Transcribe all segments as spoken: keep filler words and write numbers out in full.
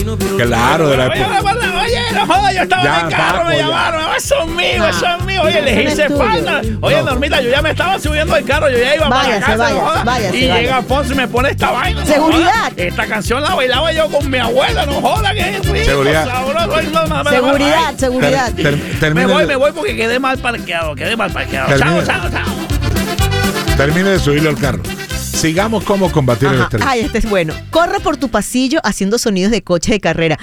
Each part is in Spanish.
Claro, de la época. Oye, oye, no joda, yo estaba Ya, en el carro, Paco, me ya. llamaron, eso es mío, No. eso es mío. Oye, Eso les no hice es tuyo. falta. Oye, No. Normita, yo ya me estaba subiendo del carro, yo ya iba Váyase, para casa, no váyase, joda. váyase, Y llega váyase. Alfonso y me pone esta vaina. no Seguridad. joda. Esta canción la bailaba yo con mi abuela, no joda, que es rico, Seguridad. sabroso. Ay, no, no, no, Seguridad, ay. seguridad. Ter- ter- Me termine voy, de- me voy porque quedé mal parqueado, quedé mal parqueado. Termine. Chao, chao, chao. Termine de subirlo al carro. Sigamos cómo combatir el Ajá. estrés. Ay, este es bueno. Corre por tu pasillo haciendo sonidos de coche de carrera.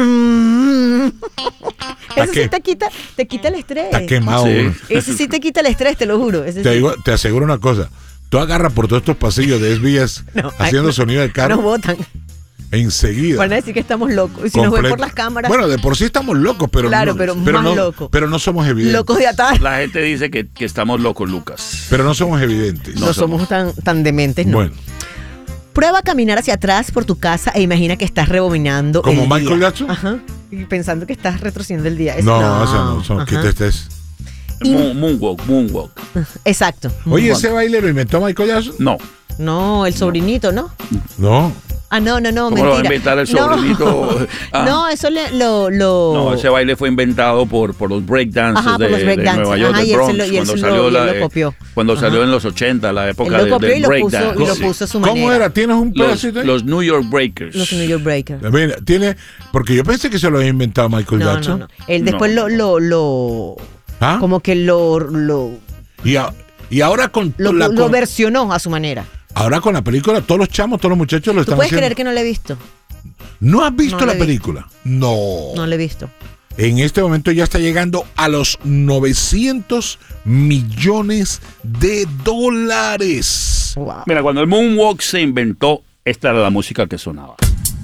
Eso qué? sí te quita, te quita el estrés. Está quemado Sí. uno. Ese sí te quita el estrés, te lo juro. Ese Te, sí. digo, te aseguro una cosa. Tú agarras por todos estos pasillos de S-Vías No, haciendo ay, sonido de Nos carro botan. enseguida. Van a decir que estamos locos. Y si nos ven Comple- por las cámaras, Bueno, de por sí estamos locos, pero Claro, no, pero más no, locos. pero no somos evidentes. locos de atar. La gente dice que, que estamos locos, Lucas. Pero no somos evidentes. No, somos tan, tan dementes, no. Bueno, Prueba a caminar hacia atrás por tu casa e imagina que estás rebobinando. ¿como el Michael día. Jackson? Ajá. Y pensando que estás retrocediendo el día. Eso no, no, o sea, no, son, que ajá. te estés. Moon- Moonwalk, moonwalk. Exacto. Oye, Moonwalk. ¿ese baile lo inventó Michael Jackson? No. No, el sobrinito, ¿no? No. Ah, no, no, no, ¿Cómo lo va a mentira. inventar el No. sobrinito? Ah. No, eso le, lo, lo... No, ese baile fue inventado por, por los breakdancers Ajá, por de, los de breakdancers. Nueva York, Ajá, de y él se Bronx, lo- y él cuando se lo- salió, y él la, lo eh, copió. cuando Ajá. salió en los ochenta, la Él época lo de, copió del y lo puso, breakdance. y lo Sí. puso a su ¿Cómo manera. era? ¿Tienes un Los, pedacito ahí? los New York Breakers. Los New York Breakers. Mira, tiene, porque yo pensé que se lo había inventado Michael No, Jackson. no, no. Él después No. lo, lo, lo... ¿Ah? Como que lo, lo, Y, a- y ahora con lo, la, lo con- versionó a su manera. ahora con la película, todos los chamos, todos los muchachos lo ¿Tú están puedes haciendo. creer que no lo he visto? ¿No has visto No la la he película? No. No lo he visto. En este momento ya está llegando a los novecientos millones de dólares. Wow. Mira, cuando el Moonwalk se inventó, esta era la música que sonaba.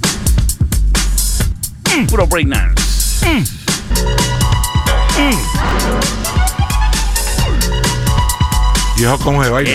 Mm, puro breakdance. Mm. ¿Y eso cómo se baila?